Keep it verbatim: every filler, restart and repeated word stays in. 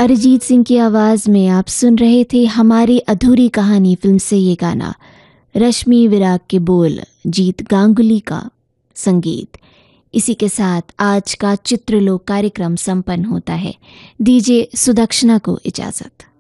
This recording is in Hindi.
अरिजीत सिंह की आवाज़ में आप सुन रहे थे हमारी अधूरी कहानी फिल्म से ये गाना। रश्मि विराग के बोल, जीत गांगुली का संगीत। इसी के साथ आज का चित्रलोक कार्यक्रम संपन्न होता है। दीजिए सुदक्षिणा को इजाज़त।